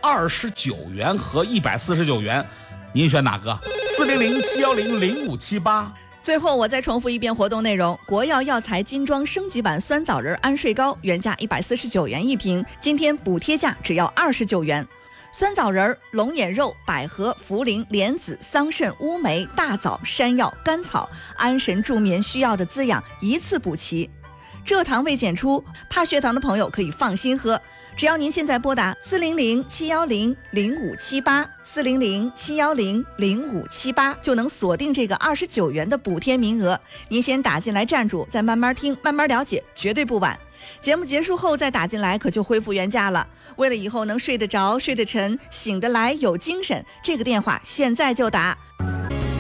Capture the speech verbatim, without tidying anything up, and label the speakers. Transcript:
Speaker 1: 二十九元和一百四十九元，您选哪个？四零零七幺零零五七八。
Speaker 2: 最后我再重复一遍活动内容：国药药材精装升级版酸枣仁安睡膏原价一百四十九元一瓶，今天补贴价只要二十九元。酸枣仁、龙眼肉、百合、茯苓、莲子、桑葚、乌梅、大枣、山药、甘草，安神助眠需要的滋养一次补齐。蔗糖未检出，怕血糖的朋友可以放心喝。只要您现在拨打四零零七幺零零五七八四零零七幺零零五七八，就能锁定这个二十九元的补贴名额。您先打进来站住，再慢慢听，慢慢了解，绝对不晚。节目结束后再打进来，可就恢复原价了。为了以后能睡得着、睡得沉、醒得来、有精神，这个电话现在就打